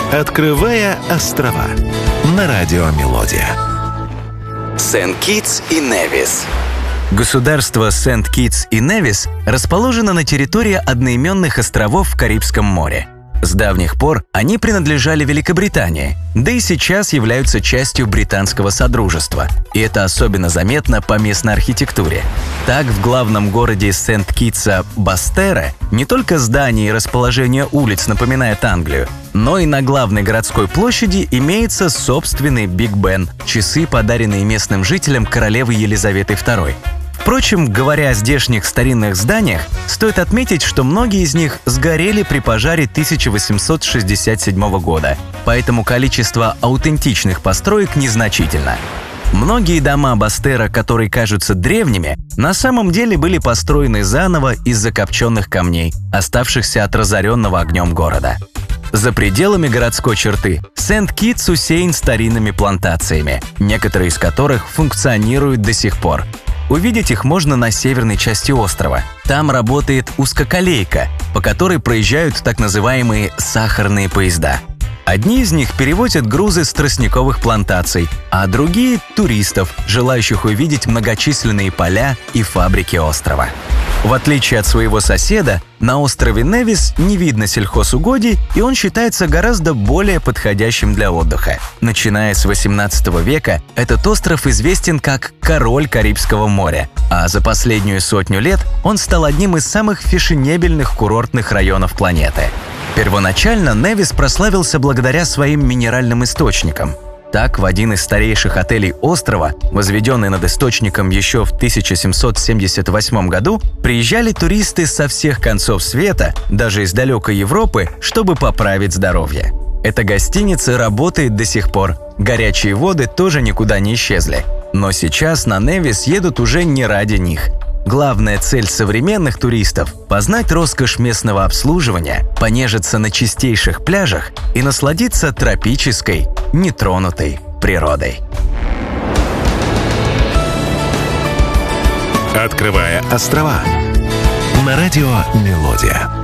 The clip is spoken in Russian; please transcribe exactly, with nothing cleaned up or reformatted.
Открывая острова на радио Мелодия. Сент-Китс и Невис. Государство Сент-Китс и Невис расположено на территории одноименных островов в Карибском море. С давних пор они принадлежали Великобритании, да и сейчас являются частью британского содружества, и это особенно заметно по местной архитектуре. Так, в главном городе Сент-Китса Бастере не только здания и расположение улиц напоминает Англию, но и на главной городской площади имеется собственный Биг Бен, часы, подаренные местным жителям королевы Елизаветы второй. Впрочем, говоря о здешних старинных зданиях, стоит отметить, что многие из них сгорели при пожаре тысяча восемьсот шестьдесят седьмого года, поэтому количество аутентичных построек незначительно. Многие дома Бастера, которые кажутся древними, на самом деле были построены заново из закопченных камней, оставшихся от разоренного огнем города. За пределами городской черты Сент-Китс усеян старинными плантациями, некоторые из которых функционируют до сих пор. Увидеть их можно на северной части острова. Там работает узкоколейка, по которой проезжают так называемые «сахарные поезда». Одни из них перевозят грузы с тростниковых плантаций, а другие – туристов, желающих увидеть многочисленные поля и фабрики острова. В отличие от своего соседа, на острове Невис не видно сельхозугодий, и он считается гораздо более подходящим для отдыха. Начиная с восемнадцатого века этот остров известен как «король Карибского моря», а за последнюю сотню лет он стал одним из самых фешенебельных курортных районов планеты. Первоначально Невис прославился благодаря своим минеральным источникам. Так, в один из старейших отелей острова, возведенный над источником еще в тысяча семьсот семьдесят восьмом году, приезжали туристы со всех концов света, даже из далекой Европы, чтобы поправить здоровье. Эта гостиница работает до сих пор. Горячие воды тоже никуда не исчезли. Но сейчас на Невис едут уже не ради них. Главная цель современных туристов – познать роскошь местного обслуживания, понежиться на чистейших пляжах и насладиться тропической, нетронутой природой. Открывая острова на радио Мелодия.